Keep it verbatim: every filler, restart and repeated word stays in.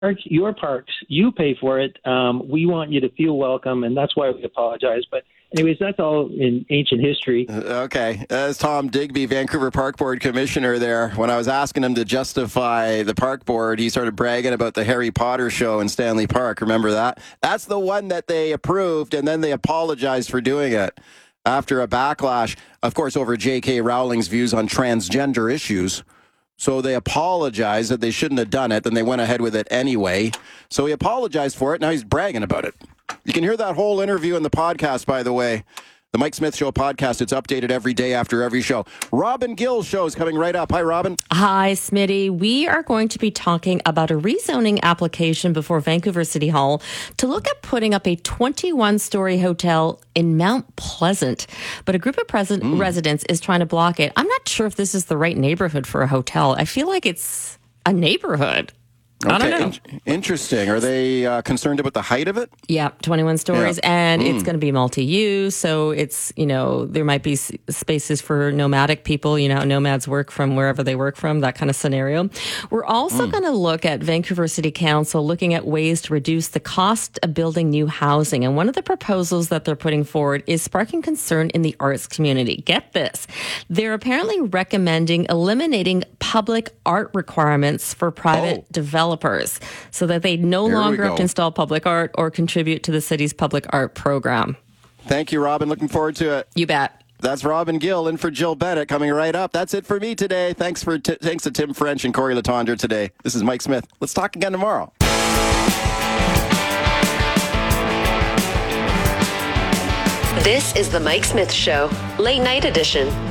park, your parks, you pay for it. Um, we want you to feel welcome, and that's why we apologize. But anyways, that's all in ancient history. Okay. That's Tom Digby, Vancouver Park Board Commissioner there. When I was asking him to justify the park board, he started bragging about the Harry Potter show in Stanley Park. Remember that? That's the one that they approved, and then they apologized for doing it after a backlash, of course, over J K. Rowling's views on transgender issues. So they apologized that they shouldn't have done it. Then they went ahead with it anyway. So he apologized for it. Now he's bragging about it. You can hear that whole interview in the podcast, by the way. The Mike Smith Show podcast. It's updated every day after every show. Robin Gill's show is coming right up. Hi, Robin. Hi, Smitty. We are going to be talking about a rezoning application before Vancouver City Hall to look at putting up a twenty-one story hotel in Mount Pleasant. But a group of pres- mm. residents is trying to block it. I'm not sure if this is the right neighborhood for a hotel. I feel like it's a neighborhood. Okay. I don't know. In- interesting. Are they uh, concerned about the height of it? Yeah, twenty-one stories, yeah. and mm. it's going to be multi-use. So it's, you know, there might be s- spaces for nomadic people. You know, how nomads work from wherever they work from, that kind of scenario. We're also mm. going to look at Vancouver City Council looking at ways to reduce the cost of building new housing. And one of the proposals that they're putting forward is sparking concern in the arts community. Get this. They're apparently recommending eliminating public art requirements for private oh. developers. Developers, so that they no There longer have to install public art or contribute to the city's public art program. Thank you, Robin. Looking forward to it. You bet. That's Robin Gill in for Jill Bennett coming right up. That's it for me today. Thanks for t- thanks to Tim French and Corey Latondra today. This is Mike Smith. Let's talk again tomorrow. This is the Mike Smith Show, late night edition.